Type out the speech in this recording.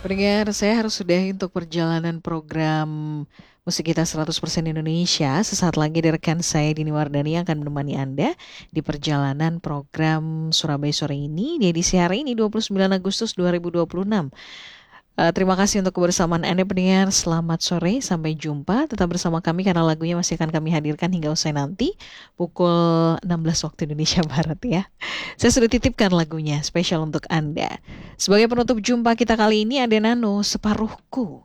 Pendengar, saya harus sudahi untuk perjalanan program Musik Kita 100% Indonesia. Sesaat lagi ada rekan saya Dini Wardani yang akan menemani Anda di perjalanan program Surabaya sore ini di edisi hari ini 29 Agustus 2026. Terima kasih untuk kebersamaan Anda pendengar. Selamat sore, sampai jumpa. Tetap bersama kami karena lagunya masih akan kami hadirkan hingga usai nanti pukul 16 waktu Indonesia Barat ya. Saya sudah titipkan lagunya spesial untuk Anda. Sebagai penutup jumpa kita kali ini ada Nano Separuhku.